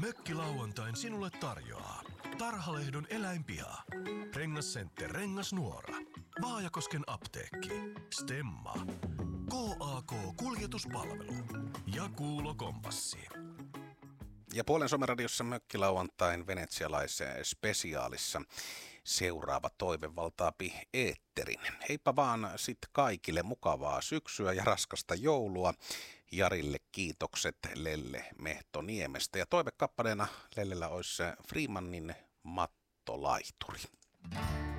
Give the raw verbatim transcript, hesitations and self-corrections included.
Mökkilauantain sinulle tarjoaa Tarhalehdon eläinpiha, Rengascenter Rengasnuora, Vaajakosken apteekki, Stemma, K A K-kuljetuspalvelu ja Kuulo Kompassi. Ja Puolen Suomen-radiossa Mökkilauantain venetsialaisen spesiaalissa seuraava toive valtaapi eetterin. Heippa vaan sit kaikille mukavaa syksyä ja raskasta joulua. Jarille kiitokset Lelle Mehtoniemestä. Ja toivekappaleena Lellellä olisi Freemanin Mattolaihturi.